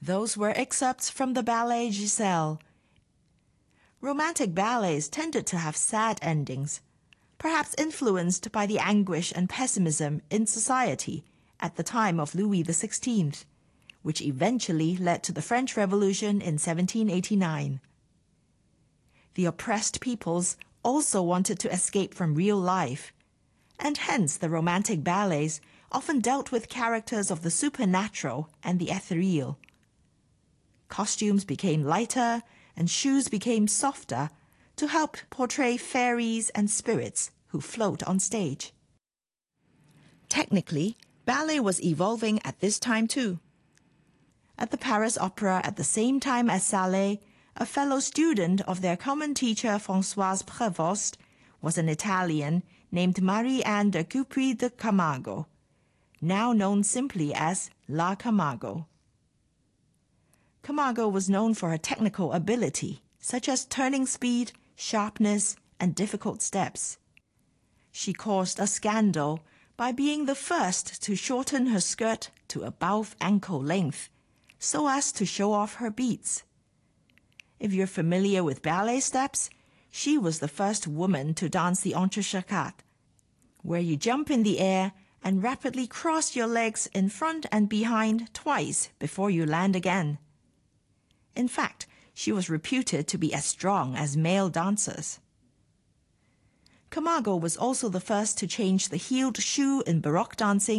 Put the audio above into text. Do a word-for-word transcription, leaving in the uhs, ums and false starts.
Those were excerpts from the ballet Giselle. Romantic ballets tended to have sad endings, perhaps influenced by the anguish and pessimism in society at the time of Louis the sixteenth, which eventually led to the French Revolution in seventeen eighty-nine. The oppressed peoples also wanted to escape from real life, and hence the romantic ballets often dealt with characters of the supernatural and the ethereal. Costumes became lighter and shoes became softer to help portray fairies and spirits who float on stage. Technically, ballet was evolving at this time too. At the Paris Opera at the same time as Sallé, a fellow student of their common teacher Françoise Prévost was an Italian named Marie-Anne de Cupri de Camargo, now known simply as La Camargo. Camargo was known for her technical ability, such as turning speed, sharpness, and difficult steps. She caused a scandal by being the first to shorten her skirt to above ankle length, so as to show off her beats. If you're familiar with ballet steps, she was the first woman to dance the entrechacade, where you jump in the air and rapidly cross your legs in front and behind twice before you land again. In fact, she was reputed to be as strong as male dancers. Camargo was also the first to change the heeled shoe in Baroque dancing